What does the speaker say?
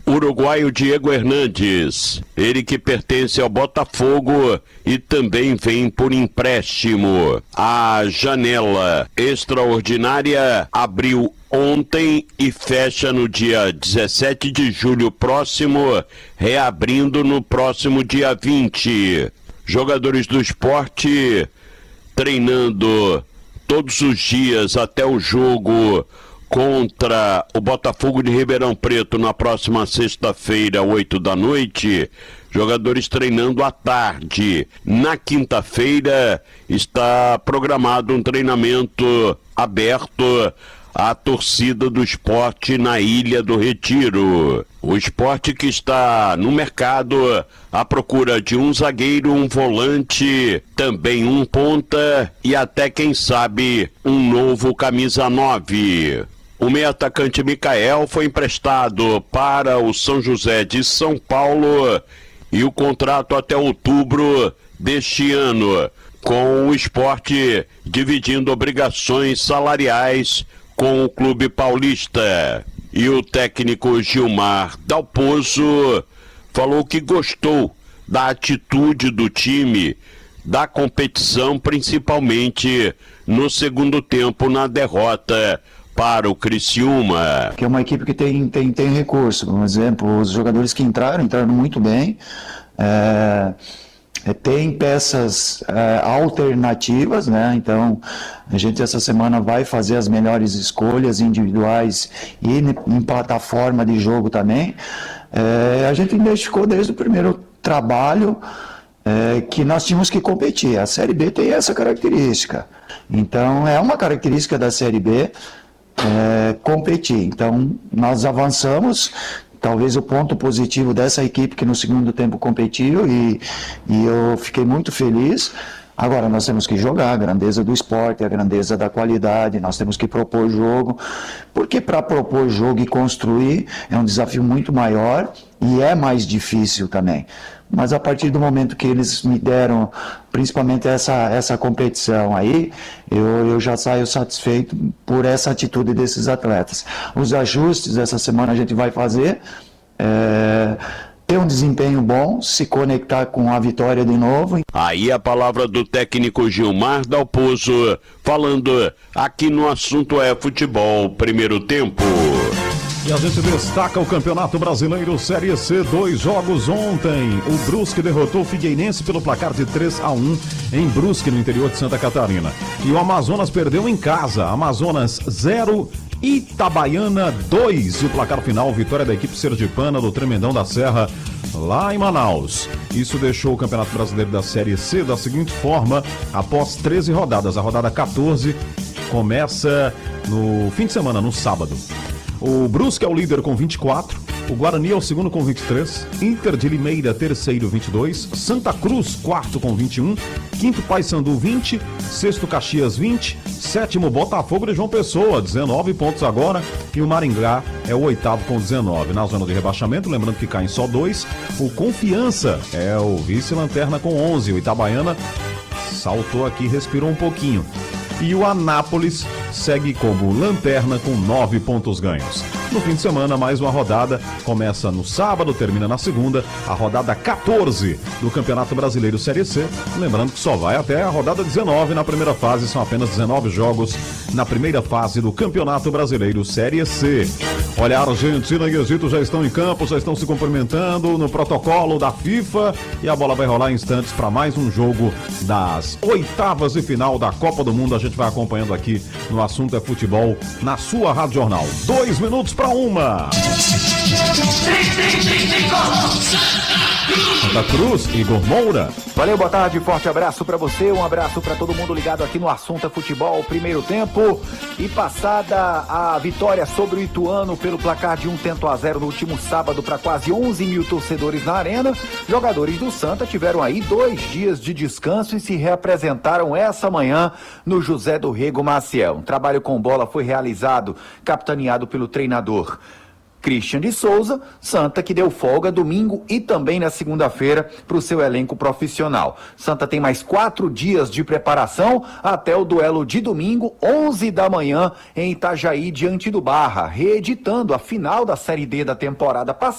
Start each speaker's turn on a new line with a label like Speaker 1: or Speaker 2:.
Speaker 1: uruguaio Diego Hernandes, ele que pertence ao Botafogo e também vem por empréstimo. A janela extraordinária abriu ontem e fecha no dia 17 de julho próximo, reabrindo no próximo dia 20. Jogadores do Sport treinando todos os dias até o jogo contra o Botafogo de Ribeirão Preto na próxima sexta-feira, 8 da noite. Jogadores treinando à tarde. Na quinta-feira está programado um treinamento aberto à torcida do Sport na Ilha do Retiro. O Sport que está no mercado à procura de um zagueiro, um volante, também um ponta e até, quem sabe, um novo camisa 9. O meio-atacante Micael foi emprestado para o São José de São Paulo e o contrato até outubro deste ano, com o Sport dividindo obrigações salariais com o clube paulista. E o técnico Gilmar Dalpozo falou que gostou da atitude do time, da competição, principalmente no segundo tempo na derrota para o Criciúma.
Speaker 2: Que é uma equipe que tem recurso. Por exemplo, os jogadores que entraram muito bem. Tem peças alternativas, né? Então a gente essa semana vai fazer as melhores escolhas individuais e em plataforma de jogo também. A gente identificou desde o primeiro trabalho que nós tínhamos que competir. A Série B tem essa característica. Então é uma característica da Série B competir. Então nós avançamos. Talvez o ponto positivo dessa equipe que no segundo tempo competiu e eu fiquei muito feliz. Agora nós temos que jogar, a grandeza do esporte, a grandeza da qualidade, nós temos que propor jogo, porque para propor jogo e construir é um desafio muito maior e é mais difícil também. Mas a partir do momento que eles me deram, principalmente essa competição aí, eu já saio satisfeito por essa atitude desses atletas. Os ajustes essa semana a gente vai fazer, ter um desempenho bom, se conectar com a vitória de novo.
Speaker 1: Aí a palavra do técnico Gilmar Dalpozo, falando aqui no Assunto é Futebol, primeiro tempo.
Speaker 3: E a gente destaca o Campeonato Brasileiro Série C, 2 jogos ontem. O Brusque derrotou o Figueirense pelo placar de 3-1 em Brusque, no interior de Santa Catarina. E o Amazonas perdeu em casa, Amazonas 0, Itabaiana 2. E o placar final, vitória da equipe sergipana do Tremendão da Serra, lá em Manaus. Isso deixou o Campeonato Brasileiro da Série C da seguinte forma: após 13 rodadas, a rodada 14 começa no fim de semana, no sábado. O Brusque é o líder com 24, o Guarani é o segundo com 23, Inter de Limeira terceiro 22, Santa Cruz quarto com 21, quinto Paysandu 20, sexto Caxias 20, sétimo Botafogo de João Pessoa 19 pontos agora e o Maringá é o oitavo com 19. Na zona de rebaixamento, lembrando que caem só 2, o Confiança é o vice-lanterna com 11, o Itabaiana saltou aqui, respirou um pouquinho. E o Anápolis segue como lanterna com 9 pontos ganhos. No fim de semana, mais uma rodada. Começa no sábado, termina na segunda. A rodada 14 do Campeonato Brasileiro Série C. Lembrando que só vai até a rodada 19 na primeira fase. São apenas 19 jogos na primeira fase do Campeonato Brasileiro Série C. Olha, a Argentina e Egito já estão em campo, já estão se cumprimentando no protocolo da FIFA. E a bola vai rolar em instantes para mais um jogo das oitavas de final da Copa do Mundo. A gente vai acompanhando aqui no Assunto é Futebol, na sua Rádio Jornal. 2 minutos para 1. Santa Cruz, Igor Moura.
Speaker 4: Valeu, boa tarde, forte abraço pra você, um abraço pra todo mundo ligado aqui no Assunto é Futebol, primeiro tempo. E passada a vitória sobre o Ituano pelo placar de 1-0 no último sábado para quase 11 mil torcedores na arena, jogadores do Santa tiveram aí 2 dias de descanso e se reapresentaram essa manhã no José do Rego Maciel. Um trabalho com bola foi realizado, capitaneado pelo treinador Christian de Souza. Santa que deu folga domingo e também na segunda-feira para o seu elenco profissional. Santa tem mais 4 dias de preparação até o duelo de domingo, 11 da manhã, em Itajaí, diante do Barra, reeditando a final da Série D da temporada passada.